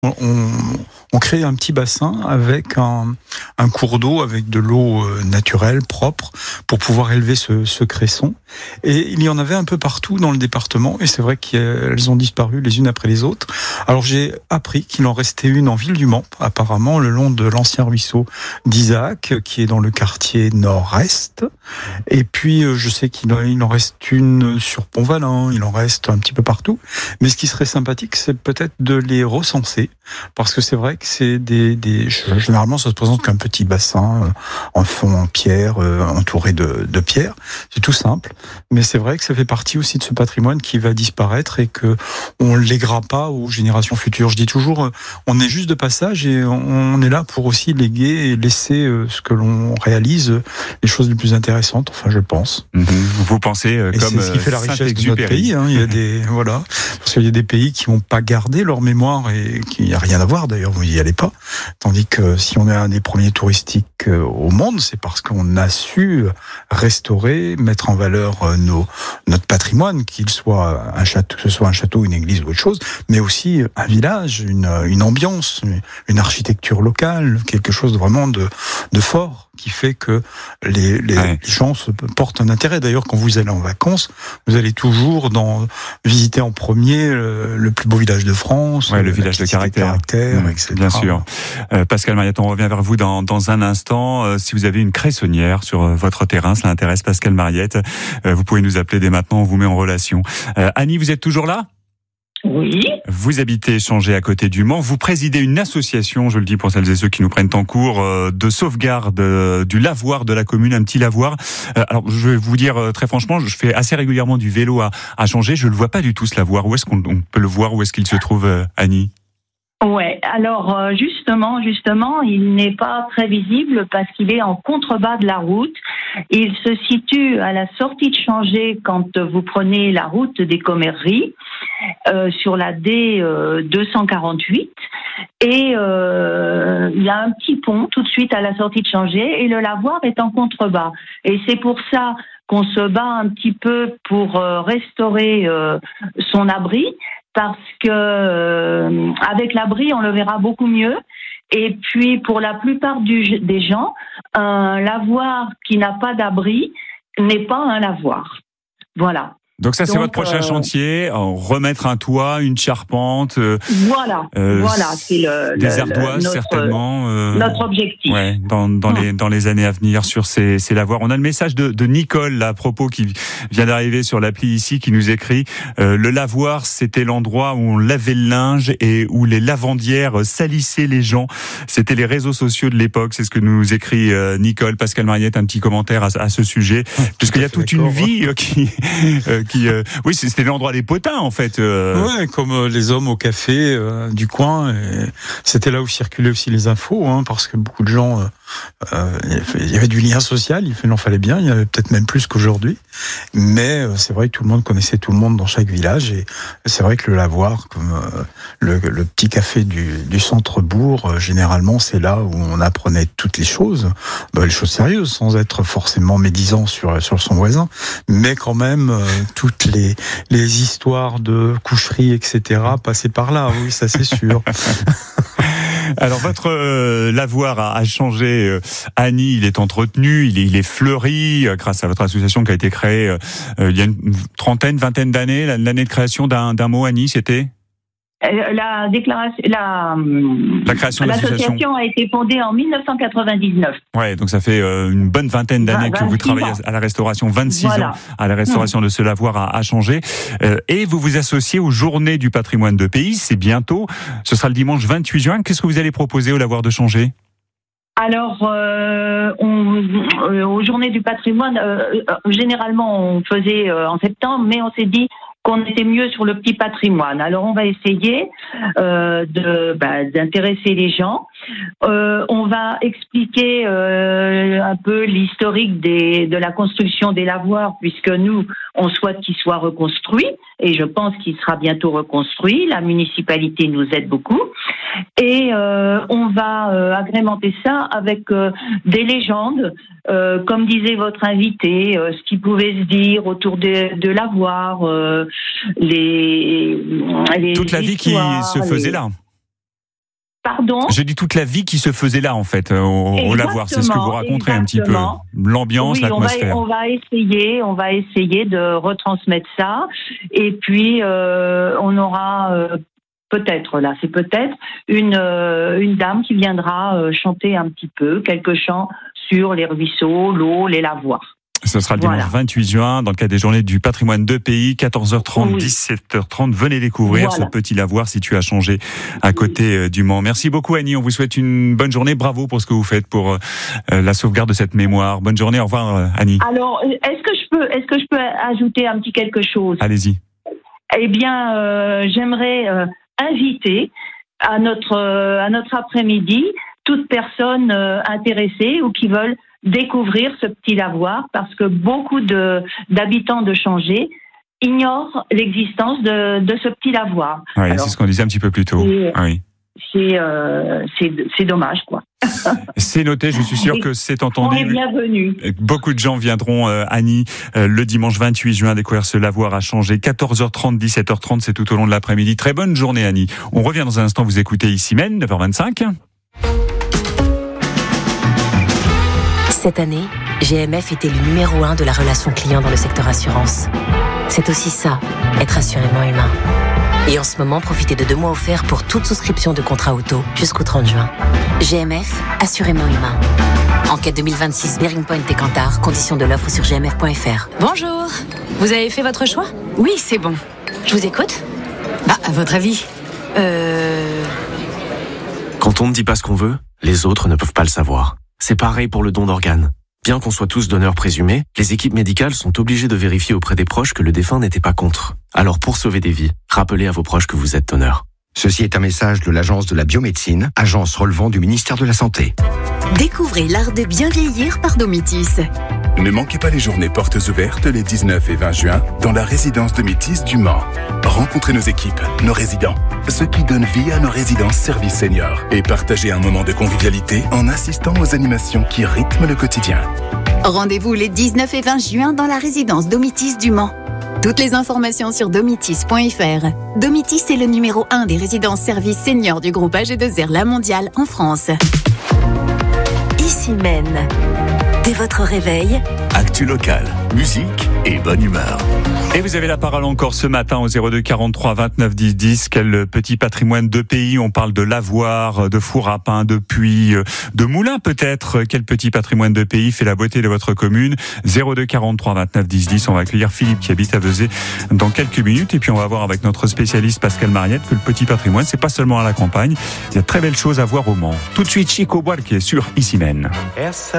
on crée un petit bassin avec un cours d'eau, avec de l'eau naturelle, propre, pour pouvoir élever ce cresson. Et il y en avait un peu partout dans le département, et c'est vrai qu'elles ont disparu les unes après les autres. Alors j'ai appris qu'il en restait une en ville du Mans, apparemment, le long de l'ancien ruisseau d'Isaac, qui est dans le quartier nord-est. Et puis je sais qu'il en reste une sur Pont-Valin, il en reste un petit peu partout. Mais ce qui serait sympathique, c'est peut-être de les recenser, parce que c'est vrai que c'est généralement ça se présente qu'un petit bassin en fond en pierre, entouré de pierres. C'est tout simple, mais c'est vrai que ça fait partie aussi de ce patrimoine qui va disparaître et que on ne léguera pas aux générations futures. Je dis toujours, on est juste de passage et on est là pour aussi léguer et laisser ce que l'on réalise, les choses les plus intéressantes. Enfin, je pense. Vous pensez et comme c'est ce qui fait la richesse de notre pays. Il y a des parce qu'il y a des pays qui n'ont pas gardé leur mémoire et qui n'y a rien à voir. D'ailleurs, vous n'y allez pas. Tandis que si on est un des premiers touristiques au monde, c'est parce qu'on a su restaurer, mettre en valeur notre patrimoine, qu'il soit un château, que ce soit un château, une église ou autre chose, mais aussi un village, une ambiance, une architecture locale, quelque chose vraiment de fort qui fait que les gens se portent un intérêt. D'ailleurs, quand vous allez en vacances, vous allez toujours visiter en premier le plus beau village de France, le village de Caractère, etc. Bien sûr. Pascal Mariette, on revient vers vous dans un instant. Si vous avez une cressonnière sur votre terrain, cela intéresse Pascal Mariette, vous pouvez nous appeler dès maintenant, on vous met en relation. Annie, vous êtes toujours là ? Oui. Vous habitez Changé à côté du Mans. Vous présidez une association, je le dis pour celles et ceux qui nous prennent en cours, de sauvegarde du lavoir de la commune, un petit lavoir. Alors, je vais vous dire très franchement, je fais assez régulièrement du vélo à Changé. Je le vois pas du tout, ce lavoir. Où est-ce qu'on peut le voir? Où est-ce qu'il se trouve, Annie? Ouais, alors justement, il n'est pas très visible parce qu'il est en contrebas de la route. Il se situe à la sortie de Changé quand vous prenez la route des Commerries sur la D 248 et il y a un petit pont tout de suite à la sortie de Changé et le lavoir est en contrebas. Et c'est pour ça qu'on se bat un petit peu pour restaurer son abri. Parce que avec l'abri, on le verra beaucoup mieux. Et puis, pour la plupart des gens, un lavoir qui n'a pas d'abri n'est pas un lavoir. Voilà. Donc ça, c'est votre prochain chantier, remettre un toit, une charpente. Voilà, c'est des ardoises certainement. Notre objectif. Ouais, dans les années à venir sur ces lavoirs. On a le message de Nicole là, à propos qui vient d'arriver sur l'appli ici, qui nous écrit le lavoir, c'était l'endroit où on lavait le linge et où les lavandières salissaient les gens. C'était les réseaux sociaux de l'époque. C'est ce que nous écrit Nicole. Pascal Mariette, un petit commentaire à ce sujet, puisqu'il y a toute une vie oui, c'était l'endroit des potins en fait. Ouais, comme les hommes au café du coin. Et c'était là où circulaient aussi les infos, parce que beaucoup de gens, il y avait du lien social, il en fallait bien. Il y en avait peut-être même plus qu'aujourd'hui. Mais c'est vrai que tout le monde connaissait tout le monde dans chaque village. Et c'est vrai que le lavoir, comme le petit café du centre-bourg, généralement, c'est là où on apprenait toutes les choses sérieuses, sans être forcément médisant sur son voisin, mais quand même toutes les histoires de coucherie, etc., passaient par là. Oui, ça c'est sûr. Alors votre lavoir a changé, Annie, il est entretenu, il est fleuri grâce à votre association qui a été créée il y a une vingtaine d'années. L'année de création d'un mot, Annie, c'était la création de l'association a été fondée en 1999. Ouais, donc ça fait une bonne vingtaine d'années que vous travaillez à la restauration, 26 ans à la restauration de ce lavoir à Changé. Et vous vous associez aux Journées du patrimoine de pays, c'est bientôt, ce sera le dimanche 28 juin. Qu'est-ce que vous allez proposer au lavoir de Changé ? Alors, aux Journées du patrimoine, généralement on faisait en septembre, mais on s'est dit qu'on était mieux sur le petit patrimoine. Alors on va essayer d'intéresser les gens. On va expliquer un peu l'historique de la construction des lavoirs, puisque nous, on souhaite qu'il soit reconstruit, et je pense qu'il sera bientôt reconstruit. La municipalité nous aide beaucoup. Et on va agrémenter ça avec des légendes, comme disait votre invité, ce qui pouvait se dire autour de l'avoir, toute la vie qui se faisait là. Pardon ? Je dis toute la vie qui se faisait là, en fait, au lavoir. C'est ce que vous raconterez un petit peu. L'ambiance, oui, l'atmosphère. On va essayer de retransmettre ça. Et puis, on aura peut-être une dame qui viendra chanter un petit peu, quelques chants sur les ruisseaux, l'eau, les lavoirs. Ce sera le dimanche 28 juin, dans le cadre des Journées du patrimoine de pays, 14h30, 17h30. Venez découvrir ce petit lavoir situé à Changé, à côté du Mans. Merci beaucoup, Annie. On vous souhaite une bonne journée. Bravo pour ce que vous faites pour la sauvegarde de cette mémoire. Bonne journée. Au revoir, Annie. Alors, est-ce que je peux ajouter un petit quelque chose ? Allez-y. Eh bien, j'aimerais inviter à notre après-midi toute personne intéressée ou qui veulent découvrir ce petit lavoir, parce que beaucoup d'habitants de Changé ignorent l'existence de ce petit lavoir. Oui, alors, c'est ce qu'on disait un petit peu plus tôt. Oui. C'est dommage, quoi. C'est noté, je suis sûr que c'est entendu. On est bienvenus. Beaucoup de gens viendront, Annie, le dimanche 28 juin découvrir ce lavoir à Changé. 14h30, 17h30, c'est tout au long de l'après-midi. Très bonne journée, Annie. On revient dans un instant, vous écoutez ici même, 9h25. Cette année, GMF était le numéro 1 de la relation client dans le secteur assurance. C'est aussi ça, être assurément humain. Et en ce moment, profitez de 2 mois offerts pour toute souscription de contrat auto jusqu'au 30 juin. GMF, assurément humain. Enquête 2026, Bearing Point et Kantar, conditions de l'offre sur gmf.fr. Bonjour, vous avez fait votre choix ? Oui, c'est bon. Je vous écoute. À votre avis ? Quand on ne dit pas ce qu'on veut, les autres ne peuvent pas le savoir. C'est pareil pour le don d'organes. Bien qu'on soit tous donneurs présumés, les équipes médicales sont obligées de vérifier auprès des proches que le défunt n'était pas contre. Alors pour sauver des vies, rappelez à vos proches que vous êtes donneur. Ceci est un message de l'Agence de la biomédecine, agence relevant du ministère de la Santé. Découvrez l'art de bien vieillir par Domitis. Ne manquez pas les journées portes ouvertes les 19 et 20 juin dans la résidence Domitis du Mans. Rencontrez nos équipes, nos résidents, ceux qui donnent vie à nos résidences services seniors et partagez un moment de convivialité en assistant aux animations qui rythment le quotidien. Rendez-vous les 19 et 20 juin dans la résidence Domitis du Mans. Toutes les informations sur domitis.fr. Domitis est le numéro 1 des résidences services seniors du groupe AG2R La Mondiale en France. Ici Maine. Dès votre réveil, actu locale, musique et bonne humeur. Et vous avez la parole encore ce matin au 02 43 29 10 10. Quel petit patrimoine de pays. On parle de lavoir, de four à pain, de puits, de moulin peut-être. Quel petit patrimoine de pays fait la beauté de votre commune. 02 43 29 10 10. On va accueillir Philippe qui habite à Vezet dans quelques minutes. Et puis on va voir avec notre spécialiste Pascal Mariette que le petit patrimoine, c'est pas seulement à la campagne. Il y a de très belles choses à voir au Mans. Tout de suite, Chico Buarque sur Ici Même.